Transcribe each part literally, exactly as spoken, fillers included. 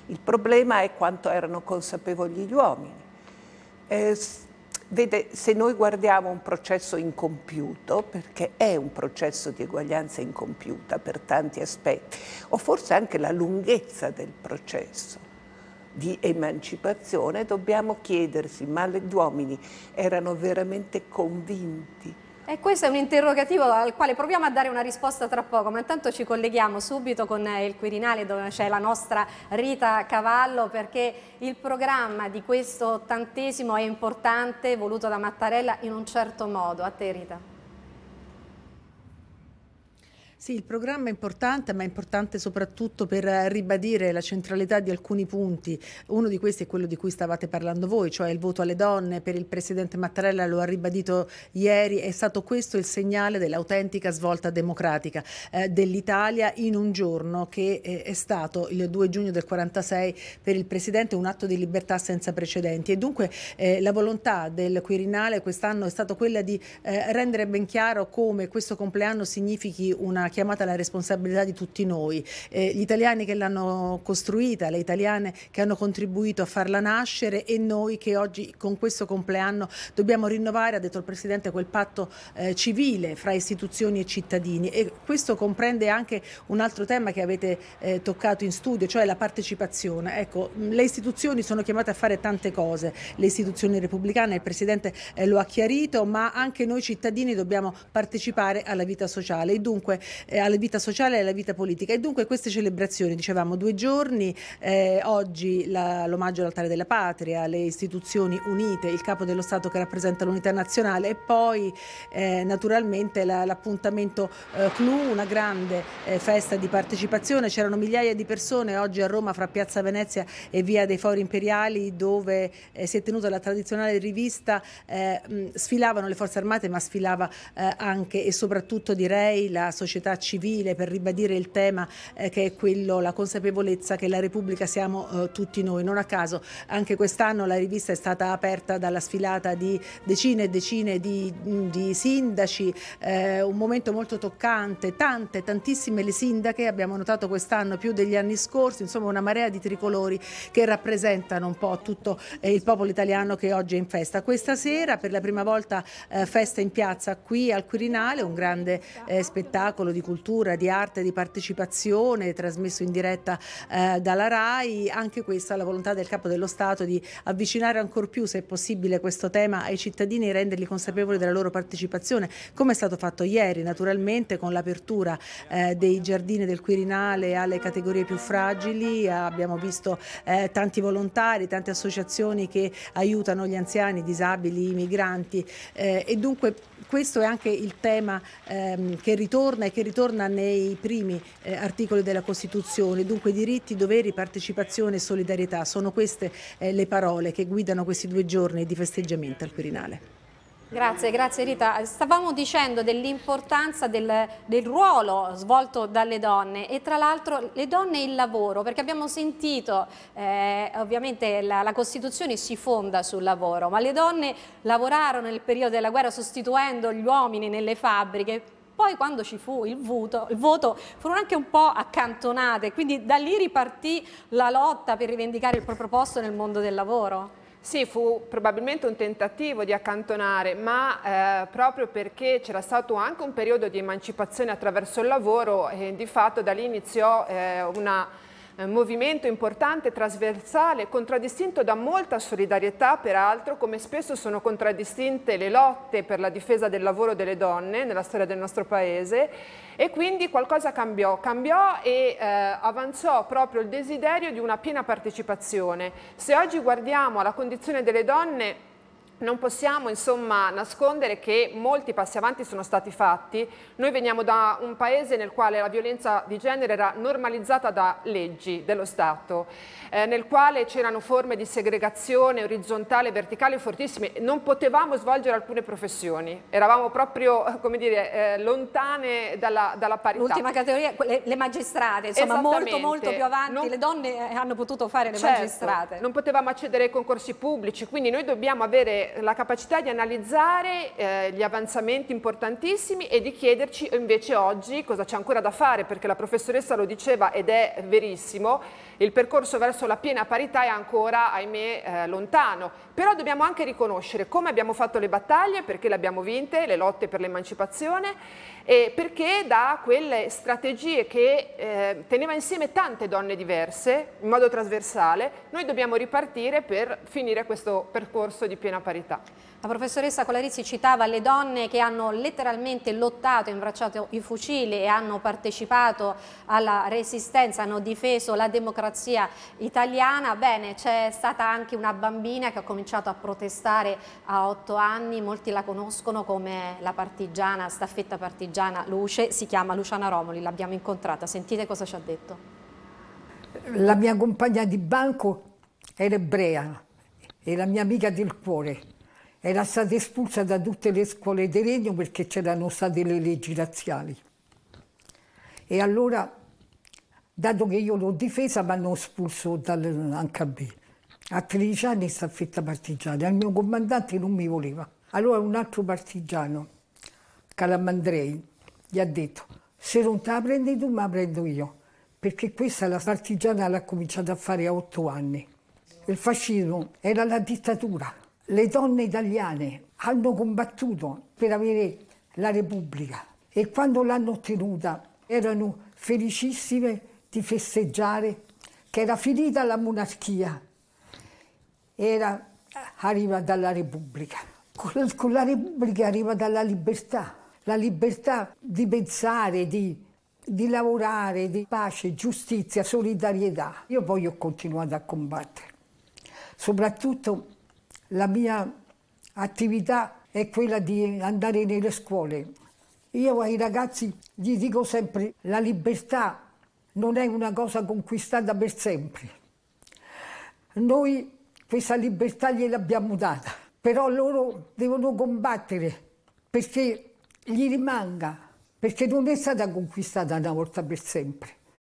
Il problema è quanto erano consapevoli gli uomini. Eh, vede, se noi guardiamo un processo incompiuto, perché è un processo di eguaglianza incompiuta per tanti aspetti, o forse anche la lunghezza del processo di emancipazione, dobbiamo chiedersi, ma gli uomini erano veramente convinti? E questo è un interrogativo al quale proviamo a dare una risposta tra poco, ma intanto ci colleghiamo subito con il Quirinale, dove c'è la nostra Rita Cavallo, perché il programma di questo ottantesimo è importante, voluto da Mattarella in un certo modo. A te, Rita. Sì, il programma è importante, ma è importante soprattutto per ribadire la centralità di alcuni punti. Uno di questi è quello di cui stavate parlando voi, cioè il voto alle donne. Per il Presidente Mattarella, lo ha ribadito ieri, è stato questo il segnale dell'autentica svolta democratica eh, dell'Italia in un giorno che eh, è stato il due giugno del quarantasei per il Presidente un atto di libertà senza precedenti. E dunque eh, la volontà del Quirinale quest'anno è stata quella di eh, rendere ben chiaro come questo compleanno significhi una chiamata alla responsabilità di tutti noi, eh, gli italiani che l'hanno costruita, le italiane che hanno contribuito a farla nascere e noi che oggi con questo compleanno dobbiamo rinnovare, ha detto il Presidente, quel patto eh, civile fra istituzioni e cittadini. E questo comprende anche un altro tema che avete eh, toccato in studio, cioè la partecipazione. Ecco, le istituzioni sono chiamate a fare tante cose, le istituzioni repubblicane, il Presidente eh, lo ha chiarito, ma anche noi cittadini dobbiamo partecipare alla vita sociale e dunque Eh, alla vita sociale e alla vita politica. E dunque queste celebrazioni, dicevamo, due giorni, eh, oggi l'omaggio all'altare della patria, le istituzioni unite, il capo dello Stato che rappresenta l'unità nazionale e poi eh, naturalmente l'appuntamento la, eh, clou, una grande eh, festa di partecipazione. C'erano migliaia di persone oggi a Roma fra Piazza Venezia e Via dei Fori Imperiali, dove eh, si è tenuta la tradizionale rivista, eh, mh, sfilavano le forze armate, ma sfilava eh, anche e soprattutto, direi, la società civile, per ribadire il tema eh, che è quello, la consapevolezza che la Repubblica siamo eh, tutti noi. Non a caso anche quest'anno la rivista è stata aperta dalla sfilata di decine e decine di, di sindaci, eh, un momento molto toccante, tante, tantissime le sindache, abbiamo notato quest'anno più degli anni scorsi, insomma una marea di tricolori che rappresentano un po' tutto eh, il popolo italiano che oggi è in festa. Questa sera per la prima volta eh, festa in piazza qui al Quirinale, un grande eh, spettacolo di cultura, di arte, di partecipazione, trasmesso in diretta eh, dalla RAI. Anche questa è la volontà del Capo dello Stato di avvicinare ancor più, se è possibile, questo tema ai cittadini e renderli consapevoli della loro partecipazione, come è stato fatto ieri, naturalmente, con l'apertura eh, dei giardini del Quirinale alle categorie più fragili. Abbiamo visto eh, tanti volontari, tante associazioni che aiutano gli anziani, i disabili, i migranti eh, e dunque questo è anche il tema ehm, che ritorna e che ritorna nei primi eh, articoli della Costituzione. Dunque diritti, doveri, partecipazione e solidarietà. Sono queste eh, le parole che guidano questi due giorni di festeggiamento al Quirinale. Grazie, grazie Rita. Stavamo dicendo dell'importanza del, del ruolo svolto dalle donne e tra l'altro le donne e il lavoro, perché abbiamo sentito, eh, ovviamente la, la Costituzione si fonda sul lavoro, ma le donne lavorarono nel periodo della guerra sostituendo gli uomini nelle fabbriche. Poi quando ci fu il voto, il voto furono anche un po' accantonate, quindi da lì ripartì la lotta per rivendicare il proprio posto nel mondo del lavoro. Sì, fu probabilmente un tentativo di accantonare, ma eh, proprio perché c'era stato anche un periodo di emancipazione attraverso il lavoro e di fatto da lì iniziò eh, una un movimento importante, trasversale, contraddistinto da molta solidarietà, peraltro, come spesso sono contraddistinte le lotte per la difesa del lavoro delle donne nella storia del nostro paese, e quindi qualcosa cambiò, cambiò e eh, avanzò proprio il desiderio di una piena partecipazione. Se oggi guardiamo alla condizione delle donne, non possiamo insomma nascondere che molti passi avanti sono stati fatti. Noi veniamo da un paese nel quale la violenza di genere era normalizzata da leggi dello Stato, eh, nel quale c'erano forme di segregazione orizzontale e verticale fortissime. Non potevamo svolgere alcune professioni, eravamo proprio, come dire, eh, lontane dalla, dalla parità. L'ultima categoria, le, le magistrate, insomma molto molto più avanti, non, le donne hanno potuto fare le certo, magistrate. Non potevamo accedere ai concorsi pubblici, quindi noi dobbiamo avere avere la capacità di analizzare eh, gli avanzamenti importantissimi e di chiederci invece oggi cosa c'è ancora da fare, perché la professoressa lo diceva ed è verissimo, il percorso verso la piena parità è ancora, ahimè, eh, lontano. Però dobbiamo anche riconoscere come abbiamo fatto le battaglie, perché le abbiamo vinte, le lotte per l'emancipazione, e perché da quelle strategie che eh, teneva insieme tante donne diverse, in modo trasversale, noi dobbiamo ripartire per finire questo percorso di piena parità. La professoressa Colarizzi citava le donne che hanno letteralmente lottato, imbracciato i fucili e hanno partecipato alla resistenza, hanno difeso la democrazia italiana. Bene, c'è stata anche una bambina che ha cominciato a protestare a otto anni, molti la conoscono come la partigiana, staffetta partigiana Luce, si chiama Luciana Romoli, l'abbiamo incontrata, sentite cosa ci ha detto. La mia compagna di banco era ebrea, era mia amica del cuore. Era stata espulsa da tutte le scuole di Regno perché c'erano state le leggi razziali. E allora, dato che io l'ho difesa, mi hanno espulso dall'H B. A tredici anni staffetta partigiana, il mio comandante non mi voleva. Allora un altro partigiano, Calamandrei, gli ha detto: se non te la prendi tu, me la prendo io. Perché questa la partigiana l'ha cominciata a fare a otto anni. Il fascismo era la dittatura. Le donne italiane hanno combattuto per avere la Repubblica e quando l'hanno ottenuta erano felicissime di festeggiare che era finita la monarchia, era arrivata la Repubblica. Con, con la Repubblica è arrivata la libertà, la libertà di pensare, di, di lavorare, di pace, giustizia, solidarietà. Io poi ho continuato a combattere, soprattutto la mia attività è quella di andare nelle scuole. Io ai ragazzi gli dico sempre: la libertà non è una cosa conquistata per sempre. Noi questa libertà gliel'abbiamo data, però loro devono combattere perché gli rimanga, perché non è stata conquistata una volta per sempre.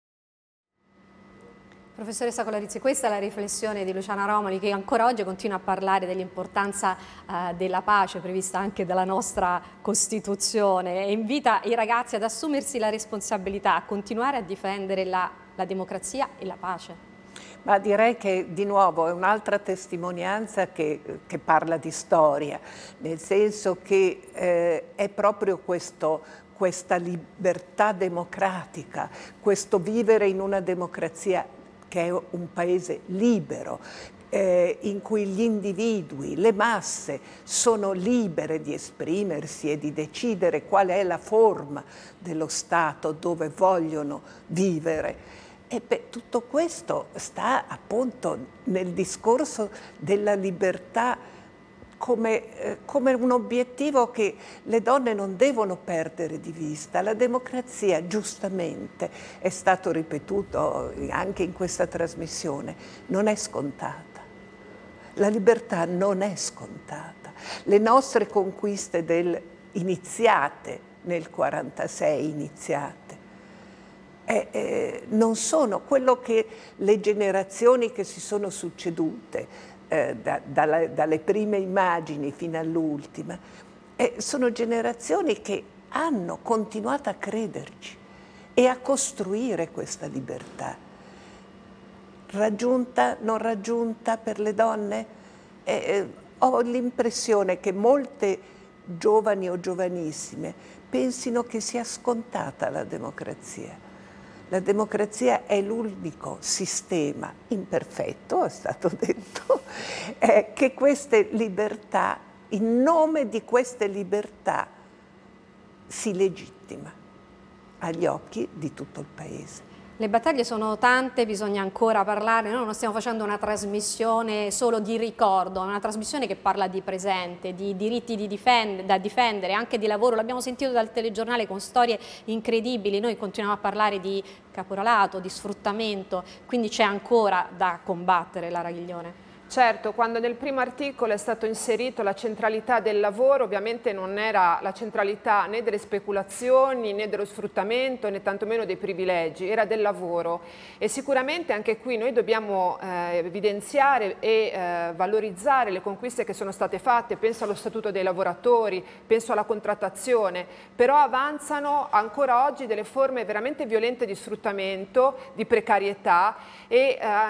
Professoressa Colarizzi, questa è la riflessione di Luciana Romoli, che ancora oggi continua a parlare dell'importanza eh, della pace prevista anche dalla nostra Costituzione e invita i ragazzi ad assumersi la responsabilità, a continuare a difendere la, la democrazia e la pace. Ma direi che di nuovo è un'altra testimonianza che, che parla di storia, nel senso che eh, è proprio questo, questa libertà democratica, questo vivere in una democrazia che è un paese libero, eh, in cui gli individui, le masse sono libere di esprimersi e di decidere qual è la forma dello Stato dove vogliono vivere. E beh, tutto questo sta appunto nel discorso della libertà come, eh, come un obiettivo che le donne non devono perdere di vista. La democrazia, giustamente, è stato ripetuto anche in questa trasmissione, non è scontata. La libertà non è scontata. Le nostre conquiste del, iniziate nel quarantasei, iniziate, eh, eh, non sono quello che le generazioni che si sono succedute, Eh, da, dalla, dalle prime immagini fino all'ultima, eh, sono generazioni che hanno continuato a crederci e a costruire questa libertà. Raggiunta, non raggiunta per le donne? Eh, eh, ho l'impressione che molte giovani o giovanissime pensino che sia scontata la democrazia. La democrazia è l'unico sistema imperfetto, è stato detto, eh, che queste libertà, in nome di queste libertà, si legittima agli occhi di tutto il Paese. Le battaglie sono tante, bisogna ancora parlare, noi non stiamo facendo una trasmissione solo di ricordo, una trasmissione che parla di presente, di diritti di difend- da difendere, anche di lavoro, l'abbiamo sentito dal telegiornale con storie incredibili, noi continuiamo a parlare di caporalato, di sfruttamento, quindi c'è ancora da combattere, Lara Ghiglione. Certo, quando nel primo articolo è stato inserito la centralità del lavoro, ovviamente non era la centralità né delle speculazioni, né dello sfruttamento, né tantomeno dei privilegi, era del lavoro. E sicuramente anche qui noi dobbiamo eh, evidenziare e eh, valorizzare le conquiste che sono state fatte, penso allo Statuto dei lavoratori, penso alla contrattazione, però avanzano ancora oggi delle forme veramente violente di sfruttamento, di precarietà e eh,